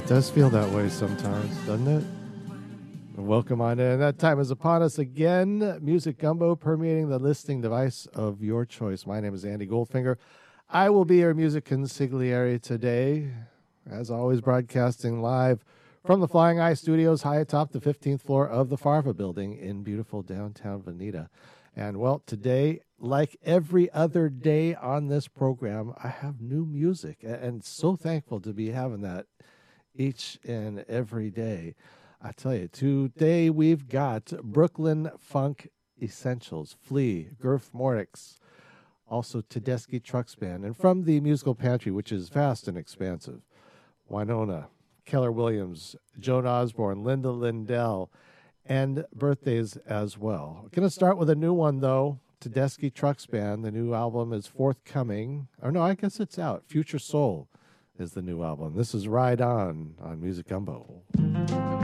Does feel that way sometimes, doesn't it? Welcome on in. That time is upon us again. Music Gumbo permeating the listening device of your choice. My name is Andy Goldfinger. I will be your music consigliere today, as always, broadcasting live from the Flying Eye Studios high atop the 15th floor of the Farva building in beautiful downtown Veneta. And well, today, like every other day on this program, I have new music, and so thankful to be having that each and every day. I tell you, today we've got Brooklyn Funk Essentials, Flea, Gurf Morix, also Tedeschi Trucks Band, and from the Musical Pantry, which is vast and expansive, Winona, Keller Williams, Joan Osborne, Linda Lindell, and birthdays as well. We're going to start with a new one, though, Tedeschi Trucks Band. The new album is forthcoming. Or no, I guess it's out. Future Soul is the new album. This is Ride On Music Gumbo.